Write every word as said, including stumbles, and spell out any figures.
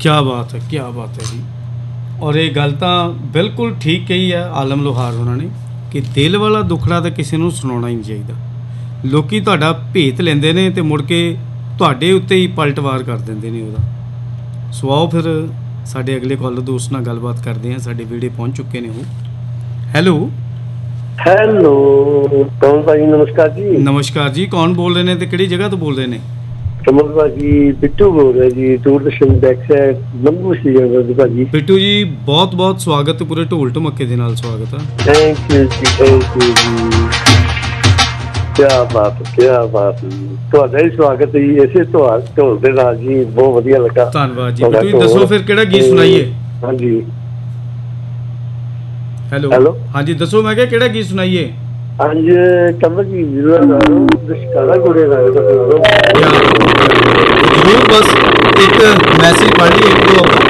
क्या बात है, क्या बात है जी। और ये गल तो बिल्कुल ठीक कही है आलम लोहार उन्होंने कि दिल वाला दुखड़ा तो किसी को सुनाना ही नहीं चाहिए। लोग तुहाडा भेत लेंदे ने ते मुड़ के तुहाडे उत्ते ही पलटवार कर देंदे ने उहदा। सो आओ फिर साडे अगले कॉलर दोस्त नाल गलबात करते हैं। साडे वीडियो पहुँच चुके ने वो। हैलो हेलो कौन भाजी, नमस्कार जी। नमस्कार जी, कौन बोल रहे हैं ते किहड़ी जगह तो बोल रहे हैं? कमल भाजी बिट्टू बोल रहे जी, दूरदर्शन बैक साइड लंबू सी भाजी। बिट्टू जी बहुत बहुत स्वागत, पूरे ढोल ढमके दे नाल स्वागत है। Thank you ji, thank you जी। क्या बात क्या बात ਤੁਹਾਡਾ ਹੀ ਸਵਾਗਤ ਹੈ ਜੀ। ਇਸੇ ਤੁਹਾਡ ਢੋਲ ਦੇ ਨਾਲ ਜੀ ਬਹੁਤ ਵਧੀਆ ਲੱਗਾ। ਧੰਨਵਾਦ ਜੀ। ਤੁਸੀਂ ਦੱਸੋ ਫਿਰ ਕਿਹੜਾ ਗੀਤ ਸੁਣਾਈਏ? ਹਾਂਜੀ ਹੈਲੋ ਹੈਲੋ ਹਾਂਜੀ ਦੱਸੋ, ਮੈਂ ਕਿਹਾ ਕਿਹੜਾ ਗੀਤ ਸੁਣਾਈਏ? ਅੱਜ ਕਮਲ ਜੀ ਜ਼ਰੂਰ ਦਸ਼ਕਾਰਾ ਗੁੜੇ ਦਾ ਜ਼ਰੂਰ। ਬਸ ਇੱਕ ਮੈਸੇਜ ਪੜ੍ਹ ਲਈਏ, ਇੱਕ ਦੋ